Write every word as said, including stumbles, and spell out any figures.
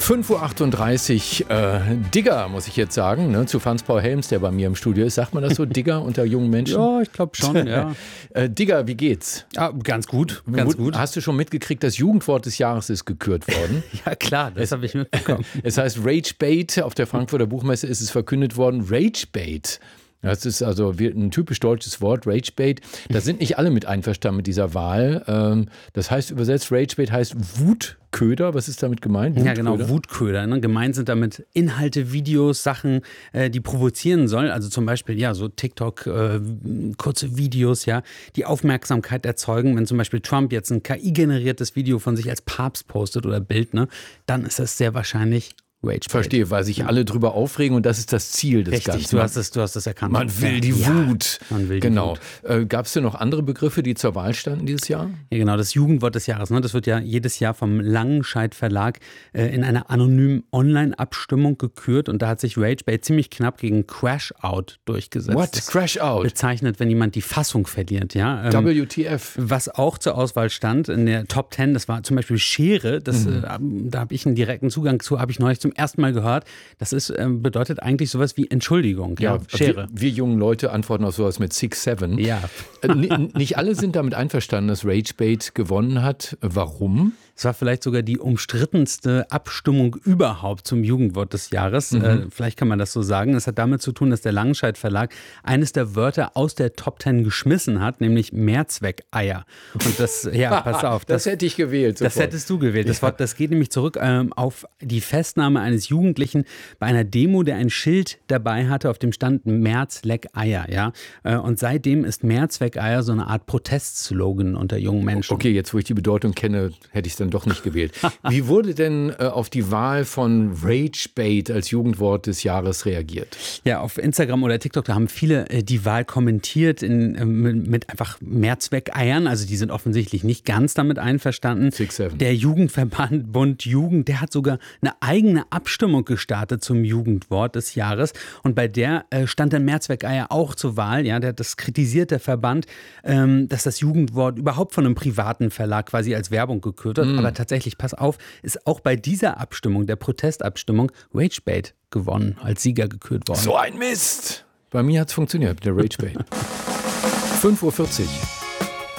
fünf Uhr achtunddreißig, äh, Digger, muss ich jetzt sagen, ne, zu Franz-Paul Helms, der bei mir im Studio ist. Sagt man das so, Digger unter jungen Menschen? Ja, ich glaube schon, ja. äh, Digger, wie geht's? Ja, ganz gut, ganz gut. Hast du schon mitgekriegt, das Jugendwort des Jahres ist gekürt worden? Ja, klar, das habe ich mitbekommen. Es heißt Ragebait, auf der Frankfurter Buchmesse ist es verkündet worden, Ragebait. Das ist also ein typisch deutsches Wort, Ragebait. Da sind nicht alle mit einverstanden mit dieser Wahl. Das heißt übersetzt, Ragebait heißt Wutköder. Was ist damit gemeint? Wutköder? Ja, genau, Wutköder. Ne? Gemeint sind damit Inhalte, Videos, Sachen, äh, die provozieren sollen. Also zum Beispiel, ja, so TikTok, äh, kurze Videos, ja, die Aufmerksamkeit erzeugen. Wenn zum Beispiel Trump jetzt ein K I-generiertes Video von sich als Papst postet oder Bild, ne, dann ist das sehr wahrscheinlich Ragebait. Verstehe, weil sich ja. alle drüber aufregen und das ist das Ziel des Richtig, Ganzen. du hast es, du hast es erkannt. Man will die ja, Wut. Man will die genau. Wut. Äh, Gab es denn noch andere Begriffe, die zur Wahl standen dieses Jahr? Ja, genau, das Jugendwort des Jahres. Ne? Das wird ja jedes Jahr vom Langenscheidt Verlag äh, in einer anonymen Online-Abstimmung gekürt und da hat sich Ragebait ziemlich knapp gegen Crash-Out durchgesetzt. What? Crash-Out? Bezeichnet, wenn jemand die Fassung verliert. Ja? Ähm, W T F. Was auch zur Auswahl stand in der Top Ten, das war zum Beispiel Schere. Das, mhm. äh, da habe ich einen direkten Zugang zu, habe ich neulich zum ersten Mal gehört. Das ist, äh, bedeutet eigentlich sowas wie Entschuldigung. Ja, ja Schere. Wir, wir jungen Leute antworten auf sowas mit Six Seven. Ja. Äh, n- nicht alle sind damit einverstanden, dass Ragebait gewonnen hat. Warum? Es war vielleicht sogar die umstrittenste Abstimmung überhaupt zum Jugendwort des Jahres. Mhm. Äh, vielleicht kann man das so sagen. Es hat damit zu tun, dass der Langenscheidt Verlag eines der Wörter aus der Top Ten geschmissen hat, nämlich Mehrzweckeier. Und das, ja, pass auf. Das, das hätte ich gewählt. Sofort. Das hättest du gewählt. Das, Wort, das geht nämlich zurück ähm, auf die Festnahme eines Jugendlichen bei einer Demo, der ein Schild dabei hatte, auf dem stand Mehrzweckeier. Ja? Äh, und seitdem ist Mehrzweckeier so eine Art Protestslogan unter jungen Menschen. Okay, jetzt wo ich die Bedeutung kenne, hätte ich es dann doch nicht gewählt. Wie wurde denn äh, auf die Wahl von Ragebait als Jugendwort des Jahres reagiert? Ja, auf Instagram oder TikTok, da haben viele äh, die Wahl kommentiert in, äh, mit, mit einfach Mehrzweckeiern. Also die sind offensichtlich nicht ganz damit einverstanden. Six, seven. Der Jugendverband Bund Jugend, der hat sogar eine eigene Abstimmung gestartet zum Jugendwort des Jahres. Und bei der äh, stand dann Mehrzweckeier auch zur Wahl. Ja, der, das kritisiert der Verband, ähm, dass das Jugendwort überhaupt von einem privaten Verlag quasi als Werbung gekürt wird. Aber tatsächlich, pass auf, ist auch bei dieser Abstimmung, der Protestabstimmung, Ragebait gewonnen, als Sieger gekürt worden. So ein Mist! Bei mir hat es funktioniert, der Ragebait. fünf Uhr vierzig.